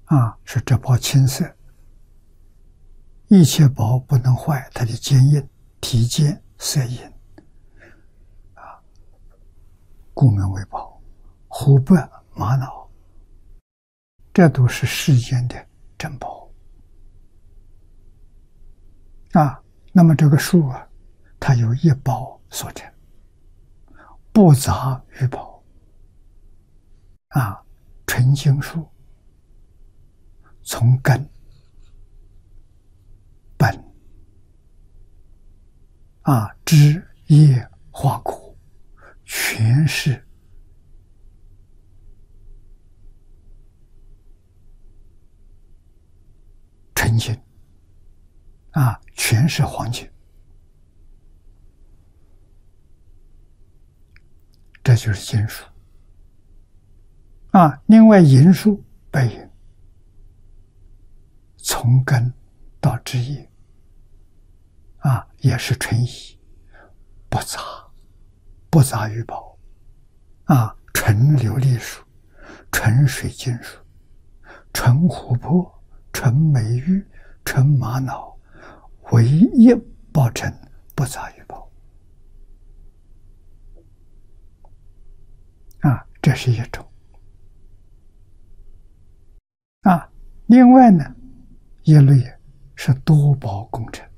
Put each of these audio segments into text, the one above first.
是这宝青色，一切宝不能坏它的坚硬、体坚、色隐，故名为宝。虎柏、玛瑙，这都是世间的珍宝那么这个树它由一宝所成，不杂于宝纯净树，从根本枝叶花果全是纯净全是黄金，这就是金属另外银树、白银，从根到枝叶也是纯银，不杂于宝纯琉璃树、纯水晶树、纯琥珀、纯美玉、纯玛瑙，唯一宝成，不杂于宝这是一种另外呢，一类是多宝工程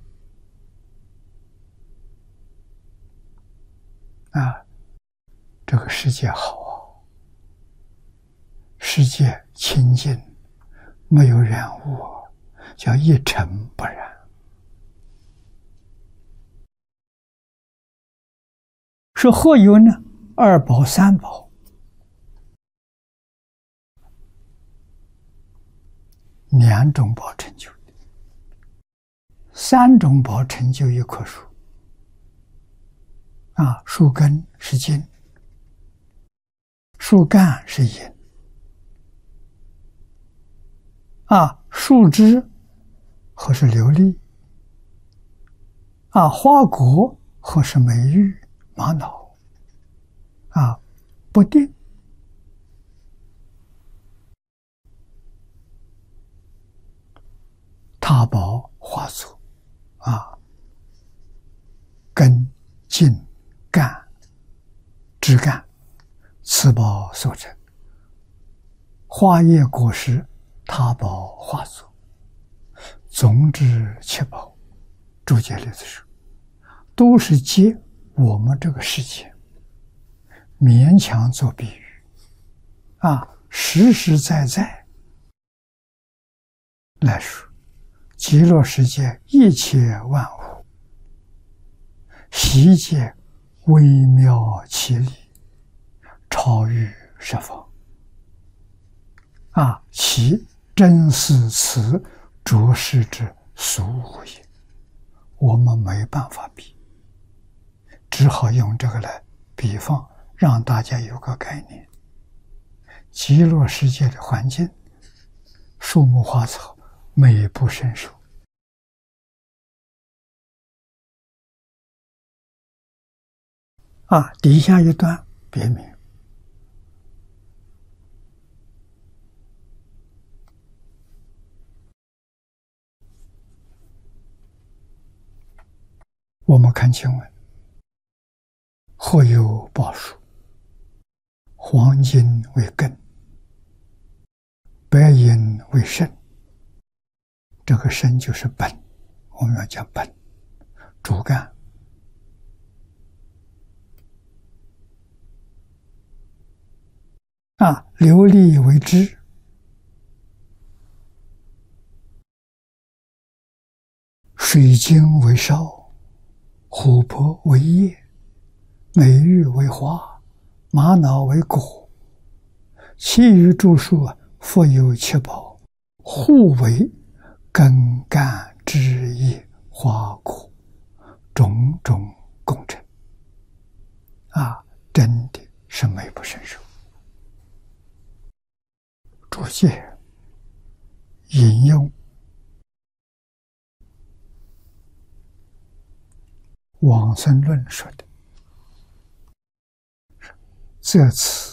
这个世界好世界清净，没有染污叫一尘不染是何有呢？二宝、三宝，两种宝成就的，三种宝成就一棵树树根是金，树干是银树枝或是琉璃花果或是美玉、玛瑙不定他宝化作根、茎、干、枝干，此宝所成，花叶果实他宝化作，总之七宝，注解里子说，都是借我们这个世界勉强做比喻实实在在来说，极乐世界一切万物悉皆微妙其理，超于十方其真是此着世之俗物也。我们没办法比，只好用这个来比方，让大家有个概念。极乐世界的环境，树木花草美不胜收底下一段别名，我们看经文，或有宝树，黄金为根，白银为肾，这个肾就是本，我们要讲本，主干琉璃为枝，水晶为梢，琥珀为叶，美玉为花，玛瑙为果，其余诸树复有七宝，互为根干枝叶花果，种种工程真的是美不胜收。注解引用往生论说的，这次